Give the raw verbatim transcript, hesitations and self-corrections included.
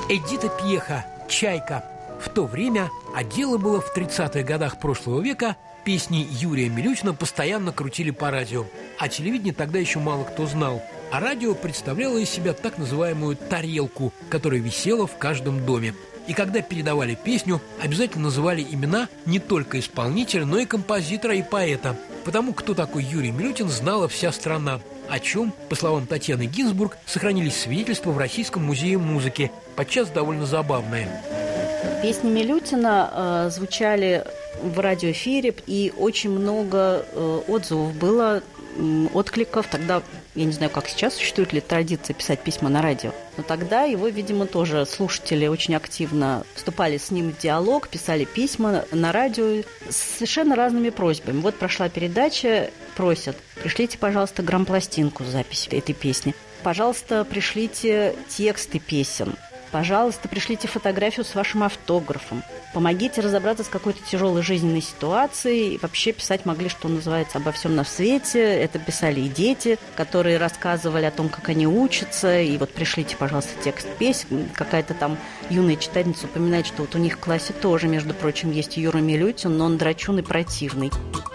Эдита Пьеха «Чайка». В то время, а дело было в тридцатых годах прошлого века, песни Юрия Милютина постоянно крутили по радио. А телевидение тогда еще мало кто знал. А радио представляло из себя так называемую тарелку, которая висела в каждом доме. И когда передавали песню, обязательно называли имена не только исполнителя, но и композитора и поэта. Потому кто такой Юрий Милютин, знала вся страна. О чем, по словам Татьяны Гинзбург, сохранились свидетельства в Российском музее музыки, подчас довольно забавные. Песни Милютина э, звучали в радиоэфире, и очень много э, отзывов было, э, откликов. Тогда, я не знаю, как сейчас, существует ли традиция писать письма на радио, но тогда его, видимо, тоже слушатели очень активно вступали с ним в диалог, писали письма на радио с совершенно разными просьбами. Вот прошла передача, просят: пришлите, пожалуйста, грампластинку с записью этой песни. Пожалуйста, пришлите тексты песен. Пожалуйста, пришлите фотографию с вашим автографом. Помогите разобраться с какой-то тяжелой жизненной ситуацией. И вообще писать могли, что называется, обо всем на свете. Это писали и дети, которые рассказывали о том, как они учатся. И вот пришлите, пожалуйста, текст песен. Какая-то там юная читательница упоминает, что вот у них в классе тоже, между прочим, есть Юра Милютин, но он драчун и противный.